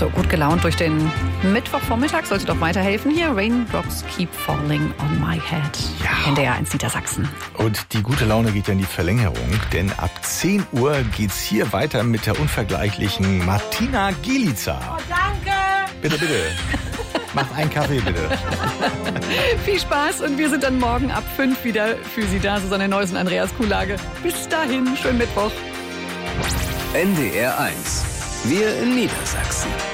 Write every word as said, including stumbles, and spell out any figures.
So, gut gelaunt durch den Mittwochvormittag sollte doch weiterhelfen. Hier, Raindrops Keep Falling on My Head. Ja. N D R eins Niedersachsen. Und die gute Laune geht ja in die Verlängerung, denn ab zehn Uhr geht's hier weiter mit der unvergleichlichen Martina Gielica. Oh, danke! Bitte, bitte. Mach einen Kaffee, bitte. Viel Spaß und wir sind dann morgen ab fünf wieder für Sie da. Susanne Neuss und Andreas Kuhlage. Bis dahin, schönen Mittwoch. N D R eins. Wir in Niedersachsen.